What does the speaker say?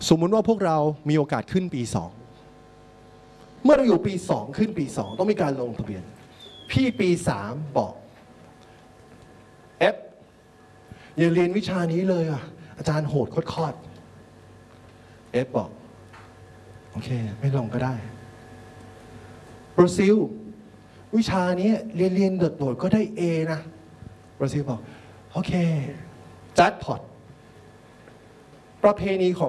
สมมุติว่าพวกเรามีโอกาสขึ้นปี2เมื่อเราอยู่ปี2ขึ้นปี2ต้องมีการลงทะเบียนพี่ปี3บอกเอฟอย่าเรียนวิชานี้เลยอ่ะอาจารย์โหดโคตรเอฟบอกโอเคไม่ลงก็ได้บราซิลวิชานี้เรียนโดดๆก็ได้ A นะบราซิลบอกโอเคแจ็คพอตประเพณีของ